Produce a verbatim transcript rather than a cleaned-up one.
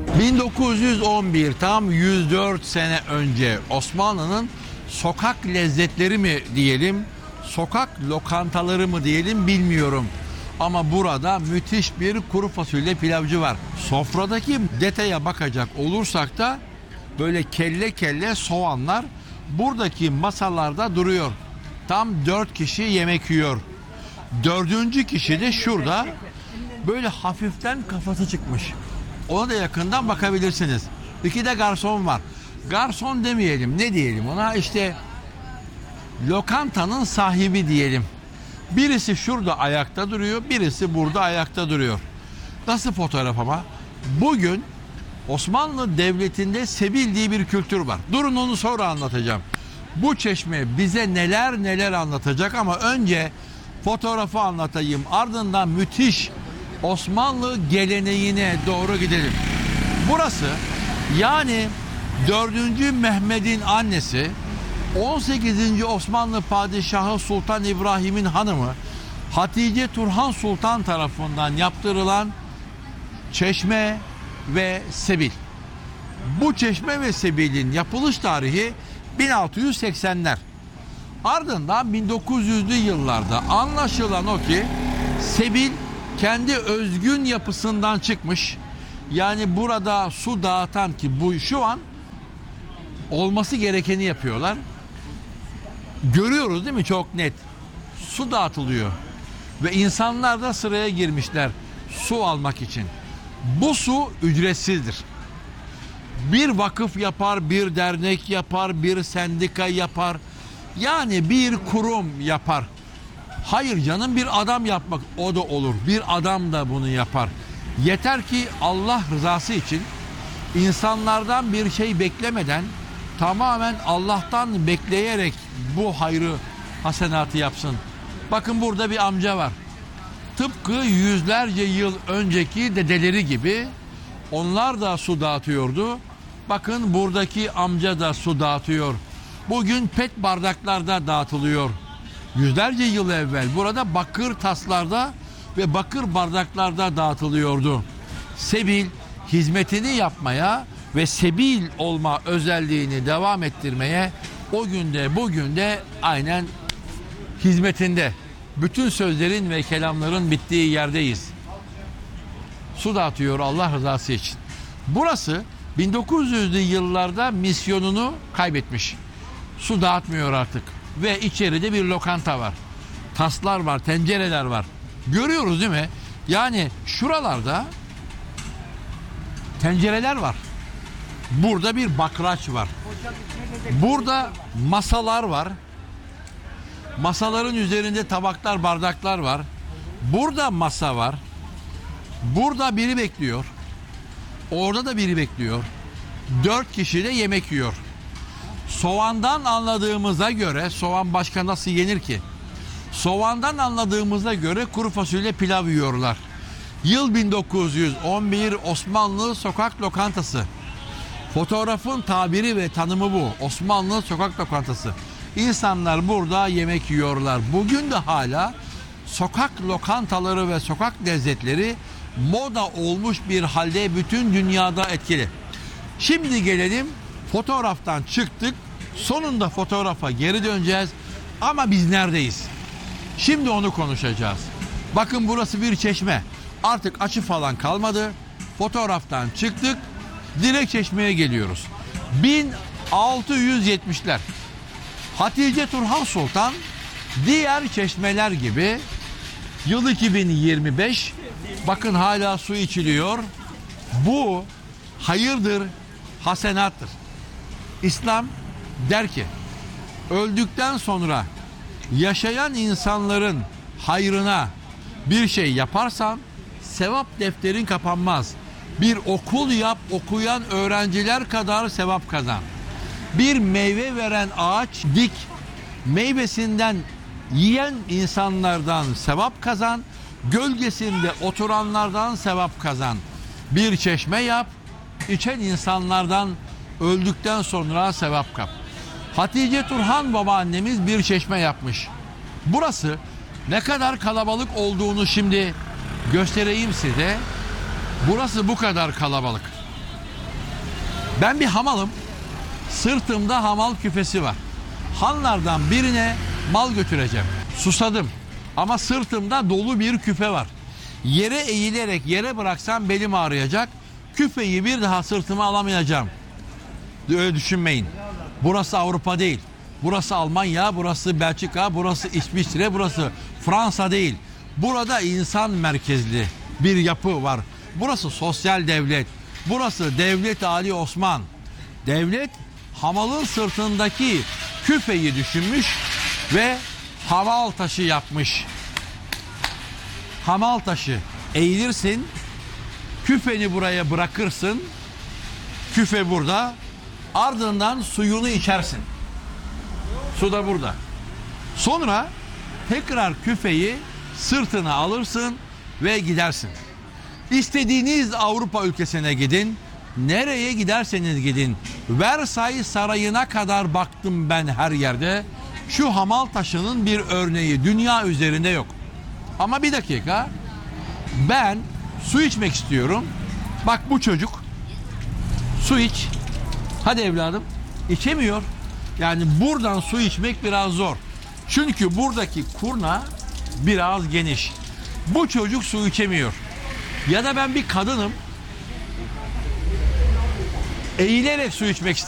bin dokuz yüz on bir, tam yüz dört sene önce Osmanlı'nın sokak lezzetleri mi diyelim, sokak lokantaları mı diyelim bilmiyorum. Ama burada müthiş bir kuru fasulye pilavcı var. Sofradaki detaya bakacak olursak da böyle kelle kelle soğanlar buradaki masalarda duruyor. Tam dört kişi yemek yiyor. Dördüncü kişi de şurada böyle hafiften kafası çıkmış. Ona da yakından bakabilirsiniz. İki de garson var. Garson demeyelim, ne diyelim ona, işte lokantanın sahibi diyelim. Birisi şurada ayakta duruyor, birisi burada ayakta duruyor. Nasıl fotoğraf ama? Bugün Osmanlı Devleti'nde sebil diye bir kültür var. Durun, onu sonra anlatacağım. Bu çeşme bize neler neler anlatacak ama önce fotoğrafı anlatayım. Ardından müthiş Osmanlı geleneğine doğru gidelim. Burası, yani dördüncü Mehmet'in annesi, on sekizinci Osmanlı Padişahı Sultan İbrahim'in hanımı Hatice Turhan Sultan tarafından yaptırılan çeşme ve sebil. Bu çeşme ve sebilin yapılış tarihi bin altı yüz seksenler. Ardından bin dokuz yüzlü yıllarda anlaşılan o ki sebil kendi özgün yapısından çıkmış. Yani burada su dağıtan, ki bu şu an olması gerekeni yapıyorlar. Görüyoruz değil mi, çok net. Su dağıtılıyor ve insanlar da sıraya girmişler su almak için. Bu su ücretsizdir. Bir vakıf yapar, bir dernek yapar, bir sendika yapar. Yani bir kurum yapar. Hayır canım, bir adam yapmak, o da olur. Bir adam da bunu yapar. Yeter ki Allah rızası için insanlardan bir şey beklemeden, tamamen Allah'tan bekleyerek bu hayrı, hasenatı yapsın. Bakın burada bir amca var. Tıpkı yüzlerce yıl önceki dedeleri gibi onlar da su dağıtıyordu. Bakın buradaki amca da su dağıtıyor. Bugün pet bardaklarda dağıtılıyor. Yüzlerce yıl evvel burada bakır taslarda ve bakır bardaklarda dağıtılıyordu. Sebil hizmetini yapmaya ve sebil olma özelliğini devam ettirmeye o günde bugün de aynen hizmetinde. Bütün sözlerin ve kelamların bittiği yerdeyiz. Su dağıtıyor Allah rızası için. Burası bin dokuz yüzlü yıllarda misyonunu kaybetmiş. Su dağıtmıyor artık. Ve içeride bir lokanta var. Taslar var, tencereler var. Görüyoruz değil mi? Yani şuralarda tencereler var. Burada bir bakraç var. Burada masalar var. Masaların üzerinde tabaklar, bardaklar var. Burada masa var. Burada biri bekliyor. Orada da biri bekliyor. Dört kişi de yemek yiyor. Soğandan anladığımıza göre, soğan başka nasıl yenir ki? Soğandan anladığımıza göre kuru fasulye pilav yiyorlar. Yıl bin dokuz yüz on bir, Osmanlı sokak lokantası. Fotoğrafın tabiri ve tanımı bu. Osmanlı sokak lokantası. İnsanlar burada yemek yiyorlar. Bugün de hala sokak lokantaları ve sokak lezzetleri moda olmuş bir halde bütün dünyada etkili. Şimdi gelelim, fotoğraftan çıktık. Sonunda fotoğrafa geri döneceğiz. Ama biz neredeyiz? Şimdi onu konuşacağız. Bakın burası bir çeşme. Artık açı falan kalmadı. Fotoğraftan çıktık. Direkt çeşmeye geliyoruz. bin altı yüz yetmişler. Hatice Turhan Sultan diğer çeşmeler gibi yıl iki bin yirmi beş, bakın hala su içiliyor. Bu hayırdır, hasenattır. İslam der ki öldükten sonra yaşayan insanların hayrına bir şey yaparsan sevap defterin kapanmaz. Bir okul yap, okuyan öğrenciler kadar sevap kazan. Bir meyve veren ağaç dik, meyvesinden yiyen insanlardan sevap kazan, gölgesinde oturanlardan sevap kazan. Bir çeşme yap, içen insanlardan öldükten sonra sevap kap. Hatice Turhan babaannemiz bir çeşme yapmış. Burası ne kadar kalabalık olduğunu şimdi göstereyim size. Burası bu kadar kalabalık. Ben bir hamalım. Sırtımda hamal küfesi var. Hanlardan birine mal götüreceğim. Susadım ama sırtımda dolu bir küfe var. Yere eğilerek yere bıraksam belim ağrıyacak. Küfeyi bir daha sırtıma alamayacağım. Öyle düşünmeyin. Burası Avrupa değil. Burası Almanya, burası Belçika, burası İsviçre, burası Fransa değil. Burada insan merkezli bir yapı var. Burası sosyal devlet. Burası Devlet Ali Osman. Devlet hamalın sırtındaki küfeyi düşünmüş ve hamal taşı yapmış. Hamal taşı. Eğilirsin, küfeni buraya bırakırsın. Küfe burada. Ardından suyunu içersin. Su da burada. Sonra tekrar küfeyi sırtına alırsın ve gidersin. İstediğiniz Avrupa ülkesine gidin. Nereye giderseniz gidin. Versailles Sarayı'na kadar baktım ben her yerde. Şu hamal taşının bir örneği dünya üzerinde yok. Ama bir dakika. Ben su içmek istiyorum. Bak bu çocuk. Su iç. Hadi evladım. İçemiyor. Yani buradan su içmek biraz zor. Çünkü buradaki kurna biraz geniş. Bu çocuk su içemiyor. Ya da ben bir kadınım. Eğilerek su içmek istedim.